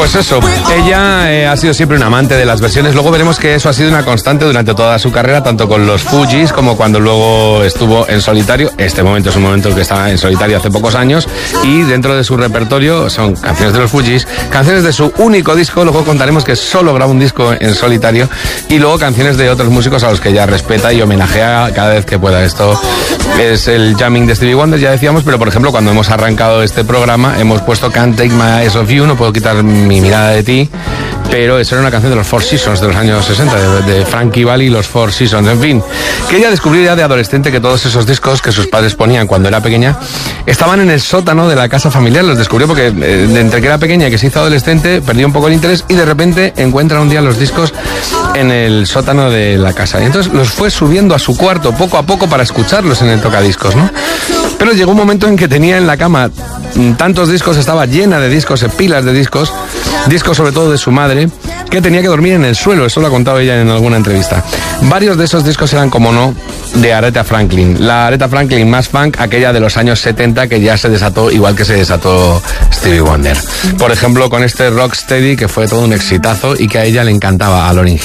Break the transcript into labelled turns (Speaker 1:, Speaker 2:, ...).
Speaker 1: Pues eso, ella ha sido siempre una amante de las versiones. Luego veremos que eso ha sido una constante durante toda su carrera, tanto con los Fugees como cuando luego estuvo en solitario. Este momento es un momento que estaba en solitario hace pocos años, y dentro de su repertorio son canciones de los Fugees, canciones de su único disco. Luego contaremos que solo graba un disco en solitario, y luego canciones de otros músicos a los que ella respeta y homenajea cada vez que pueda. Esto es el jamming de Stevie Wonder, ya decíamos, pero por ejemplo cuando hemos arrancado este programa hemos puesto Can't Take My Eyes Off You, no puedo quitar mi mirada de ti, pero eso era una canción de los Four Seasons de los años 60, de Frankie Valli y los Four Seasons. En fin, que ella descubrió ya de adolescente que todos esos discos que sus padres ponían cuando era pequeña estaban en el sótano de la casa familiar. Los descubrió porque entre que era pequeña y que se hizo adolescente perdió un poco el interés, y de repente encuentra un día los discos en el sótano de la casa, y entonces los fue subiendo a su cuarto poco a poco para escucharlos en el tocadiscos, ¿no? Pero llegó un momento en que tenía en la cama tantos discos, estaba llena de discos, pilas de discos sobre todo de su madre, que tenía que dormir en el suelo. Eso lo ha contado ella en alguna entrevista. Varios de esos discos eran, como no, de Aretha Franklin. La Aretha Franklin más funk, aquella de los años 70, que ya se desató igual que se desató Stevie Wonder. Por ejemplo, con este Rocksteady, que fue todo un exitazo y que a ella le encantaba, a Lauryn Hill.